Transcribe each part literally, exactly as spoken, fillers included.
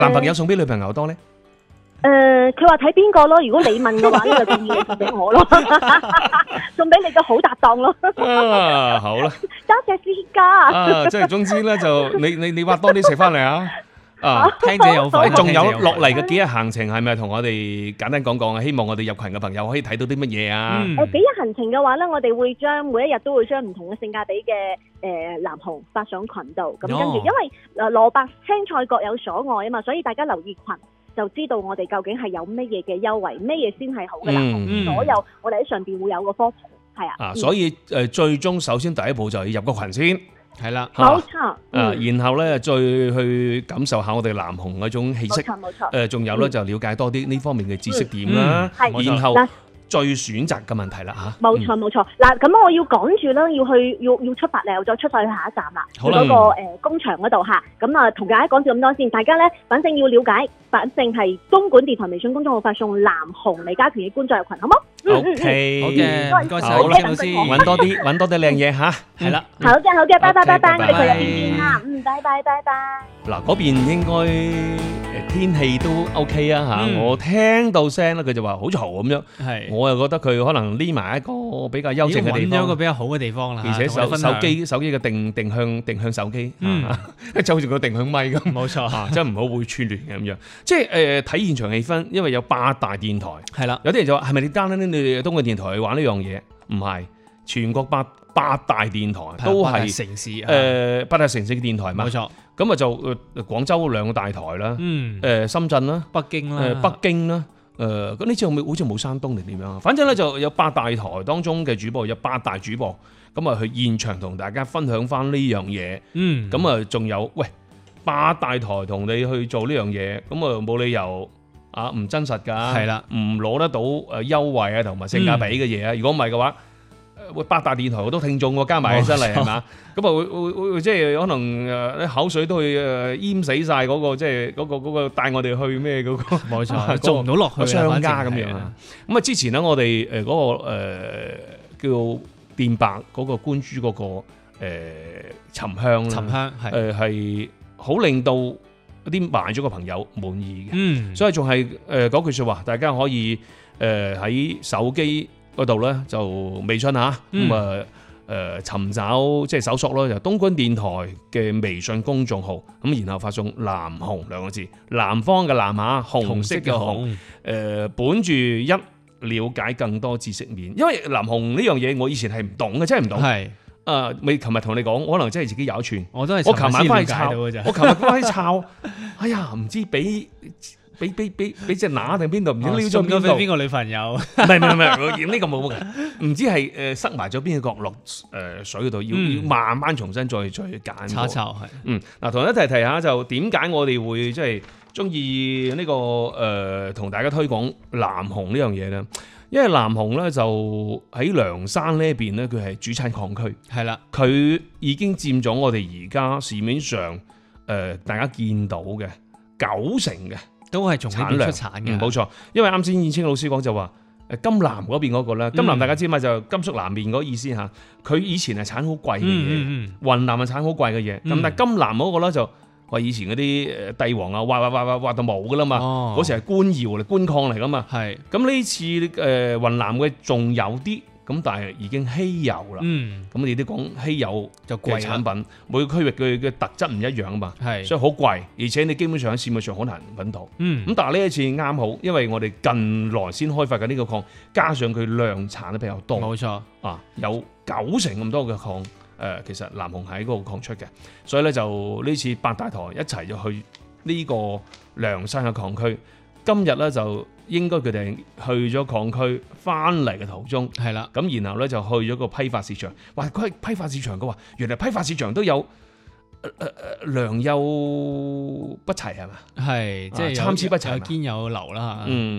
男朋友送俾女朋友多咧？ 誒，佢話睇邊個咯。如果你問嘅話咧，就建議你送俾我咯，送俾你個好搭檔咯。 啊，好啦， 多謝私家。 啊，即係總之咧，就你你你挖多啲食翻嚟啊！啊， 聽者有份。 仲有落嚟嘅幾日行程係咪同我哋簡單講講啊？希望我哋入群嘅朋友可以睇到啲乜嘢啊？ 誒、幾日行程嘅話咧，我哋會將每一日都會將唔同嘅性價比嘅誒藍紅發上群度，咁跟住因為誒蘿蔔青菜各有所愛啊嘛，所以大家留意群就知道我哋究竟係有乜嘢嘅優惠，乜嘢先係好嘅藍紅， 嗯所有我哋喺上邊會有個科普，係啊。 啊，所以誒最終首先第一步就要入個群先。 係啦， 冇錯， 啊， 嗯， 然後咧再去感受下我哋藍紅嗰種氣息， 冇錯冇錯。 誒，仲有咧就了解多啲呢方面嘅知識點啦， 嗯係然後嗱再選擇嘅問題啦嚇。 冇錯冇錯，嗱咁我要趕住啦，要去要要出發啦，又再出發去下一站啦，去好啦嗰個誒工場嗰度嚇。咁啊，同大家講住咁多先，大家咧反正要了解，反正係東莞電台微信公眾號發送藍紅李家權嘅觀眾入群，好冇？嗯 O K， 好嘅，唔該晒， 好啦李老師， 揾多啲揾多啲靚嘢嚇。 係啦， 好嘅好嘅，拜拜 OK， 拜拜，我拜拜哋佢入邊見啦，嗯，拜拜拜拜。 嗱，嗰邊應該誒天氣都 O K 啊嚇， 嗯我聽到聲咧，佢就話好嘈咁樣， 係， 我又覺得佢可能匿埋一個比較幽靜嘅地已經揾咗一個方。 比較好嘅地方啦， 而且手同我哋分享手機手機嘅定定向定向手機， 嗯啊就好似個定向咪咁， 冇錯， 啊，真係唔好會串聯嘅咁樣。即係誒睇現場氣氛，因為有八大電台， 係啦， 有啲人就話係咪你單單你哋東莞電台去玩呢樣嘢？唔係，全國八八大電台都八大係城市， 誒八大城市嘅電台嘛。 冇錯， 咁啊就誒廣州兩個大台啦， 嗯， 誒深圳啦， 北京啦， 誒北京啦。誒咁呢次好似冇山東定點樣啊？反正咧就有八大台當中嘅主播，有八大主播，咁啊去現場同大家分享翻呢樣嘢。 嗯， 咁啊仲有喂八大台同你去做呢樣嘢，咁啊冇理由啊唔真實㗎， 係啦， 唔攞得到誒優惠啊同埋性價比嘅嘢啊。如果唔係嘅話，喂八大電台好多聽眾喎，加埋起身嚟係嘛？咁啊會會會即係可能誒啲口水都會誒淹死晒嗰個即係嗰個嗰個帶我哋去咩嗰個冇錯，做唔到落去個啊商家咁反正係樣啊。咁啊之前咧我哋誒嗰個誒叫電白嗰個觀珠嗰個誒沉香啦， 沉香係， 誒係好令到一啲買咗嘅朋友滿意嘅。 嗯， 所以仲係誒嗰句説話，大家可以誒喺手機嗰度咧就微信嚇，咁啊誒尋找即係搜索咯，就東莞電台嘅微信公眾號，咁然後發送藍紅兩個字，南方嘅藍嚇，紅色嘅紅，誒本住一了解更多知識面，因為藍紅呢樣嘢我以前係唔懂嘅，真係唔懂。 係， 誒未琴日同你講，可能真係自己有一串。 我都係我琴晚翻去抄， 尋日先了解到嘅啫我琴日翻去抄，哎呀，唔知俾俾俾俾俾隻乸定邊度，唔知哦撩咗送咗邊度， 俾邊個女朋友？ 唔係唔係唔係，呢個冇嘅，唔知係誒塞埋咗邊個角落誒水嗰度，要嗯要慢慢重新再再揀。 查查係， 嗯，嗱，同一提提下就點解我哋會即係中意呢個誒同大家推廣藍紅呢樣嘢咧？因為藍紅咧就喺涼山呢一邊咧，佢係主產礦區。 係啦， 佢已經佔咗我哋而家市面上誒、呃、大家見到嘅九成嘅都係從呢邊出產嘅， 嗯冇錯。因為啱先燕青老師講就話誒金南嗰邊嗰個咧，金南大家知嘛，就甘肅南面嗰意思嚇。佢以前係產好貴嘅嘢， 嗯嗯雲南係產好貴嘅嘢。咁、 嗯但係金南嗰個咧就話以前嗰啲誒帝王啊，挖挖挖挖挖到冇噶啦嘛。 哦嗰時係官窯嚟，官礦嚟噶嘛。 係， 咁呢次誒、呃、雲南嘅仲有啲，咁但係已經稀有啦。 嗯， 咁你都講稀有就貴嘅產品，每個區域嘅嘅特質唔一樣啊嘛， 係， 所以好貴，而且你基本上喺市面上好難揾到。 嗯咁但係呢一次啱好，因為我哋近來先開發緊呢個礦，加上佢量產得比較多， 冇錯， 啊，有九成咁多嘅礦，誒、呃、其實藍紅喺嗰個礦出嘅，所以咧就呢次八大台一齊就去呢個涼山嘅礦區。今日咧就應該佢哋去咗礦區，翻嚟嘅途中。 係啦， 咁然後咧就去咗個批發市場，哇！佢係批發市場嘅話，原來批發市場都有誒誒誒良莠不齊係嘛？ 係即係有參差不齊嘛有堅有流啦嚇， 嗯，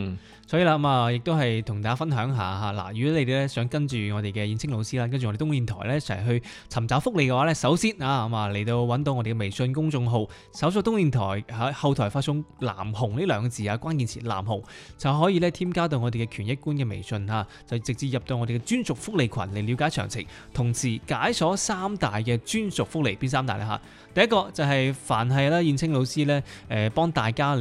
所以啦，咁啊，亦都係同大家分享下嚇嗱。如果你哋咧想跟住我哋嘅燕青老師啦，跟住我哋東莞電台咧一齊去尋找福利嘅話咧，首先啊咁啊嚟到揾到我哋嘅微信公眾號，搜索東莞電台喺後台發送南紅呢兩個字啊，關鍵詞南紅就可以咧添加到我哋嘅權益官嘅微信嚇，就直接入到我哋嘅專屬福利群嚟了解詳情，同時解鎖三大嘅專屬福利。邊三大咧嚇？第一個就係凡係啦燕青老師咧誒幫大家